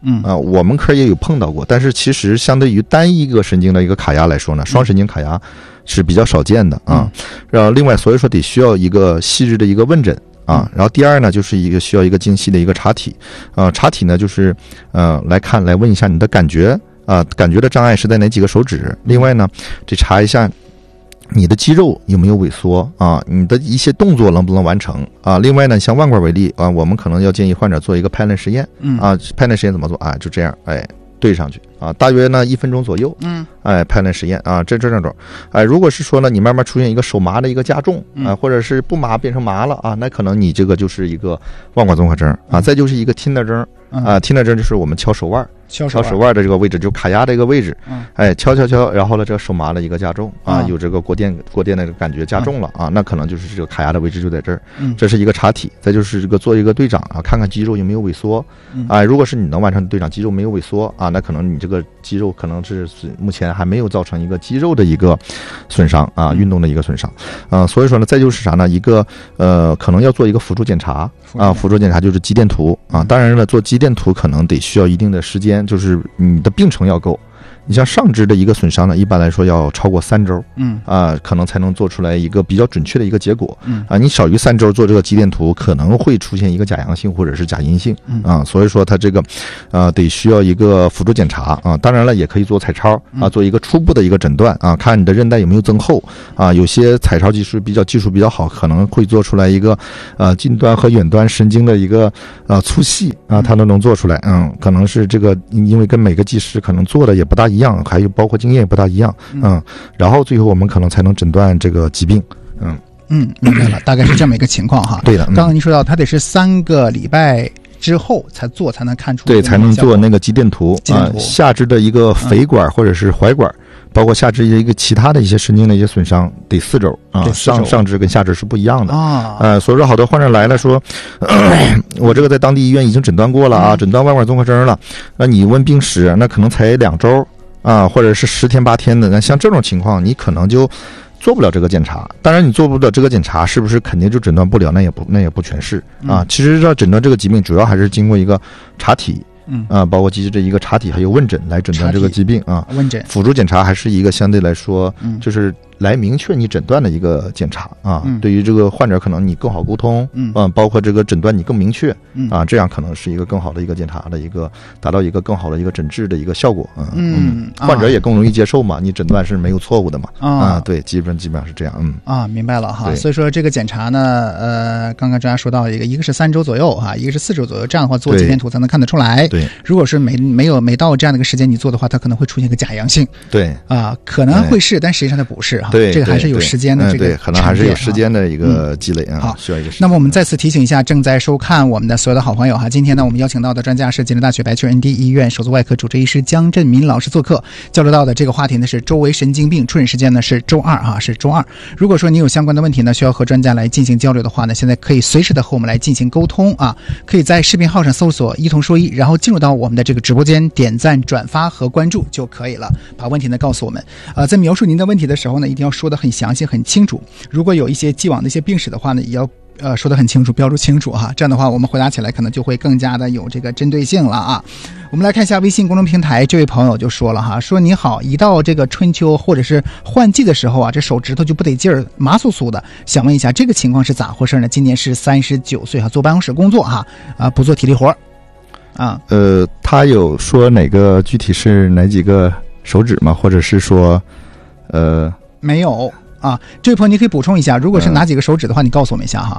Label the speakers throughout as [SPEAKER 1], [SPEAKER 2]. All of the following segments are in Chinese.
[SPEAKER 1] 我们科也有碰到过，但是其实相对于单一个神经的一个卡压来说呢，双神经卡压是比较少见的啊。然后另外所以说得需要一个细致的一个问诊啊。然后第二呢，就是需要一个精细的一个查体查体呢就是来问一下你的感觉感觉的障碍是在哪几个手指。另外呢，得查一下你的肌肉有没有萎缩你的一些动作能不能完成另外呢，像腕管为例我们可能要建议患者做一个拍肋实验拍肋实验怎么做就这样对上去大约呢1分钟左右拍肋实验这种如果是说呢你慢慢出现一个手麻的一个加重或者是不麻变成麻了那可能你这个就是一个腕管综合征再就是一个听的征听的征就是我们敲手腕的这个位置，就卡压的一个位置敲，然后呢这个手麻的一个加重有这个过电的这个感觉加重了那可能就是这个卡压的位置就在这儿这是一个查体。再就是这个做一个对掌看看肌肉有没有萎缩如果是你能完成对掌肌肉没有萎缩那可能你这个肌肉可能是目前还没有造成一个肌肉的一个损伤运动的一个损伤所以说呢再就是啥呢一个可能要做一个辅助检查辅助检查就是肌电图当然了做肌电图可能得需要一定的时间，就是你的病程要够。你像上肢的一个损伤呢，一般来说要超过3周，可能才能做出来一个比较准确的一个结果，你少于3周做这个肌电图，可能会出现一个假阳性或者是假阴性，所以说它这个，得需要一个辅助检查当然了，也可以做彩超做一个初步的一个诊断看你的韧带有没有增厚有些彩超技术比较好，可能会做出来一个近端和远端神经的一个粗细它都能做出来，可能是这个因为跟每个技师可能做的也不大一样，还有包括经验也不大一样，然后最后我们可能才能诊断这个疾病，
[SPEAKER 2] 明白了，大概是这么一个情况哈。
[SPEAKER 1] 对的，
[SPEAKER 2] 刚刚您说到，它得是3个礼拜之后才能看出，
[SPEAKER 1] 对，才能做那个肌电图下肢的一个腓管或者是踝管。包括下肢一个其他的一些神经的一些损伤得4周上肢跟下肢是不一样的所以说好多患者来了说我这个在当地医院已经诊断过了诊断腕管综合征了，那你问病史那可能才2周或者是10天8天的，那像这种情况你可能就做不了这个检查。当然你做不了这个检查是不是肯定就诊断不了，那也不全是其实要诊断这个疾病主要还是经过一个查体包括机制的一个查体还有问诊来诊断这个疾病
[SPEAKER 2] 问诊
[SPEAKER 1] 辅助检查还是一个相对来说就是来明确你诊断的一个检查对于这个患者可能你更好沟通包括这个诊断你更明确这样可能是一个更好的一个检查的一个达到一个更好的一个诊治的一个效果患者也更容易接受嘛，你诊断是没有错误的嘛对，基本上是这样
[SPEAKER 2] 明白了哈。所以说这个检查呢刚刚专家说到一个是3周左右一个是4周左右，这样的话做肌电图才能看得出来。
[SPEAKER 1] 对，
[SPEAKER 2] 如果是没到这样的一个时间你做的话，它可能会出现一个假阳性。
[SPEAKER 1] 对
[SPEAKER 2] 可能会是，但实际上它不是
[SPEAKER 1] 对，
[SPEAKER 2] 这个还是有时间的，这个
[SPEAKER 1] 对，可能还是有时间的一个积累
[SPEAKER 2] 好，
[SPEAKER 1] 需要一个时间。
[SPEAKER 2] 那么我们再次提醒一下正在收看我们的所有的好朋友今天呢我们邀请到的专家是吉林大学白求恩 D 医院手足外科主治医师姜振民老师做客，交流到的这个话题呢是周围神经病，出诊时间呢是周二是周二。如果说你有相关的问题呢需要和专家来进行交流的话呢，现在可以随时的和我们来进行沟通可以在视频号上搜索一同说一，然后进入到我们的这个直播间，点赞转发和关注就可以了，把问题呢告诉我们在描述您的问题的时候呢一定要说得很详细很清楚，如果有一些既往的一些病史的话呢也要说得很清楚，标注清楚这样的话我们回答起来可能就会更加的有这个针对性了我们来看一下微信公众平台，这位朋友就说了说你好，一到这个春秋或者是换季的时候这手指头就不得劲儿，麻酥酥的，想问一下这个情况是咋回事呢？今年是39岁坐办公室工作不做体力活
[SPEAKER 1] 他有说具体是哪几个手指吗？或者是说
[SPEAKER 2] 没有这位朋友你可以补充一下，如果是哪几个手指的话你告诉我们一下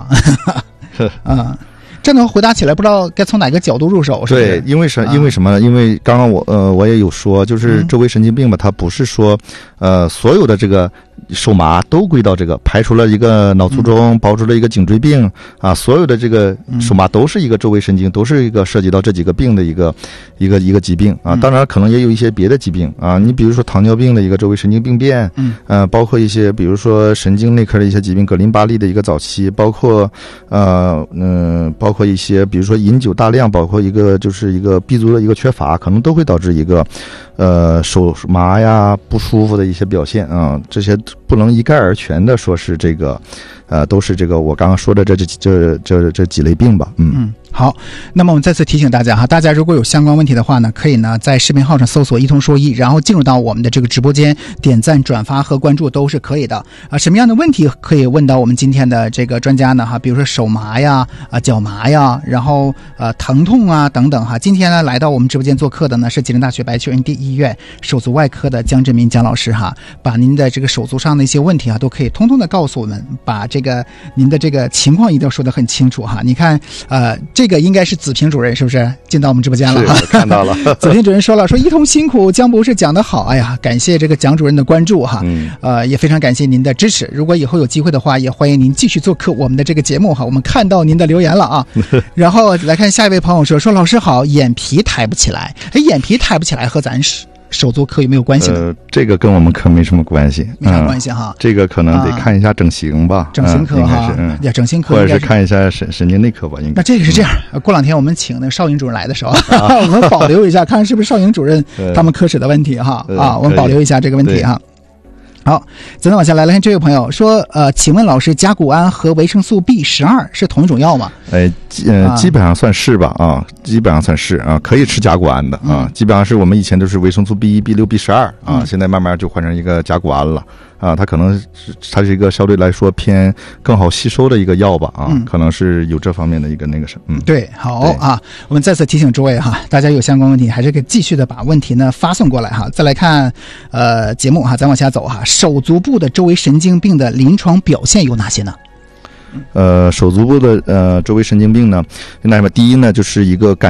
[SPEAKER 2] 这样的话回答起来不知道该从哪个角度入手，是不是？
[SPEAKER 1] 对，因为什么呢？因为刚刚我也有说，就是周围神经病吧，它不是说所有的这个手麻都归到这个，排除了一个脑卒中，包除了一个颈椎病所有的这个手麻都是一个周围神经，都是一个涉及到这几个病的一个疾病当然可能也有一些别的疾病你比如说糖尿病的一个周围神经病变包括一些比如说神经内科的一些疾病，格林巴利的一个早期，包括包括一些比如说饮酒大量，包括一个就是一个 B 族的一个缺乏，可能都会导致一个手麻不舒服的一些表现这些不能一概而全的说是这个都是这个我刚刚说的这几类病吧。
[SPEAKER 2] 好，那么我们再次提醒大家哈，大家如果有相关问题的话呢，可以呢在视频号上搜索一通说一，然后进入到我们的这个直播间，点赞、转发和关注都是可以的啊。什么样的问题可以问到我们今天的这个专家呢？哈，比如说手麻呀、脚麻呀，然后疼痛啊等等哈。今天呢来到我们直播间做客的呢是吉林大学白求恩地医院手足外科的姜振民姜老师哈，把您的这个手足上的一些问题啊都可以通通的告诉我们，把这个您的这个情况一定要说得很清楚哈。你看这个应该是子平主任是不是进到我们直播间了？
[SPEAKER 1] 是，看到了。
[SPEAKER 2] 子平主任说了，说一通辛苦，姜博士讲得好，哎呀，感谢这个蒋主任的关注哈，也非常感谢您的支持。如果以后有机会的话，也欢迎您继续做客我们的这个节目哈。我们看到您的留言了啊，然后来看下一位朋友说老师好，眼皮抬不起来，眼皮抬不起来和咱手足科有没有关系呢？
[SPEAKER 1] 这个跟我们科没什么关系，
[SPEAKER 2] 没啥关系哈。
[SPEAKER 1] 这个可能得看一下整形吧，
[SPEAKER 2] 整形科哈，整形科
[SPEAKER 1] 或者是看一下神经内科吧，应该。
[SPEAKER 2] 那这个是这样，过两天我们请那个邵颖主任来的时候，我们保留一下，看看是不是邵颖主任他们科室的问题哈我们保留一下这个问题哈。好，咱们往下来看这位朋友说，请问老师，甲钴胺和维生素 B12是同一种药吗？
[SPEAKER 1] 基本上算是吧基本上算是可以吃甲钴胺的基本上是我们以前都是维生素 B1、B6、B12现在慢慢就换成一个甲钴胺了它可能它是一个相对来说偏更好吸收的一个药吧可能是有这方面的一个那个什么
[SPEAKER 2] 对，好我们再次提醒诸位哈，大家有相关问题还是可以继续的把问题呢发送过来哈。再来看节目哈，咱往下走哈，手足部的周围神经病的临床表现有哪些呢？
[SPEAKER 1] 手足部的周围神经病呢，那么第一呢就是一个感